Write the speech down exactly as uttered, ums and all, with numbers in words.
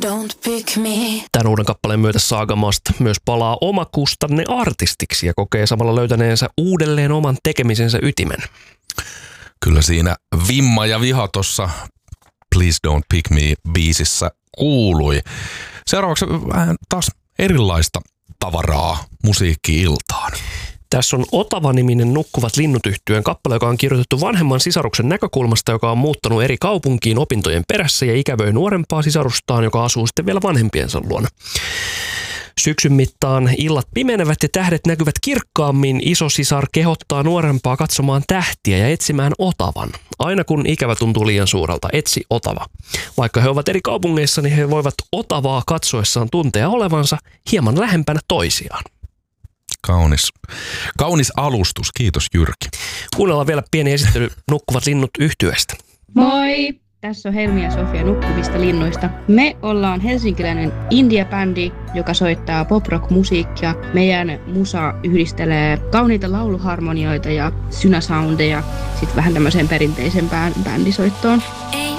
don't pick me. Tämän uuden kappaleen myötä Sagamast myös palaa omakustanne artistiksi ja kokee samalla löytäneensä uudelleen oman tekemisensä ytimen. Kyllä siinä vimma ja viha tuossa Please Don't Pick Me -biisissä kuului. Seuraavaksi vähän taas erilaista tavaraa musiikki-iltaan. Tässä on Otava-niminen Nukkuvat linnut -yhtyeen kappale, joka on kirjoitettu vanhemman sisaruksen näkökulmasta, joka on muuttanut eri kaupunkiin opintojen perässä ja ikävöi nuorempaa sisarustaan, joka asuu sitten vielä vanhempiensa luona. Syksyn mittaan illat pimenevät ja tähdet näkyvät kirkkaammin. Isosisar kehottaa nuorempaa katsomaan tähtiä ja etsimään Otavan. Aina kun ikävä tuntuu liian suurelta, etsi Otava. Vaikka he ovat eri kaupungeissa, niin he voivat Otavaa katsoessaan tuntea olevansa hieman lähempänä toisiaan. Kaunis, kaunis alustus. Kiitos Jyrki. Kuunnellaan vielä pieni esittely Nukkuvat linnut -yhtyeestä. Moi! Tässä on Helmi ja Sofia Nukkuvista linnuista. Me ollaan helsinkiläinen indie-bändi, joka soittaa pop-rock-musiikkia. Meidän musa yhdistelee kauniita lauluharmonioita ja synäsoundeja sitten vähän tämmöiseen perinteisempään bändisoittoon. Ei